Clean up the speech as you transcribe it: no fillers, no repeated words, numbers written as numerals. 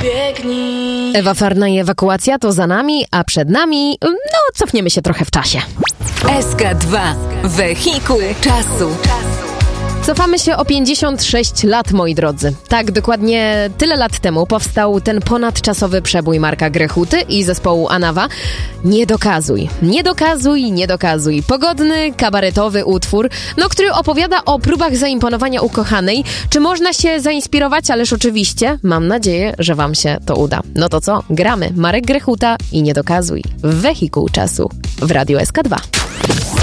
Biegnij. Ewa Farna i ewakuacja to za nami, a przed nami, cofniemy się trochę w czasie. SK2. Wehikuł czasu. Cofamy się o 56 lat, moi drodzy. Tak, dokładnie tyle lat temu powstał ten ponadczasowy przebój Marka Grechuty i zespołu Anawa. Nie dokazuj, nie dokazuj, nie dokazuj. Pogodny, kabaretowy utwór, który opowiada o próbach zaimponowania ukochanej. Czy można się zainspirować? Ależ oczywiście. Mam nadzieję, że wam się to uda. No to co? Gramy. Marek Grechuta i Nie dokazuj. Wehikuł czasu w Radiu SK2.